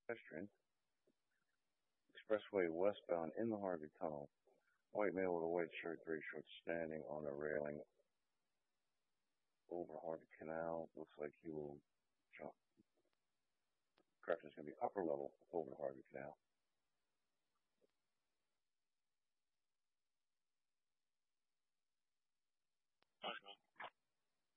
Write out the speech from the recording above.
Pedestrian. Expressway westbound in the Harvey Tunnel. White male with a white shirt, gray shorts, standing on a railing over Harvey Canal. Looks like he will jump. Correction is going to be upper level over Harvey Canal.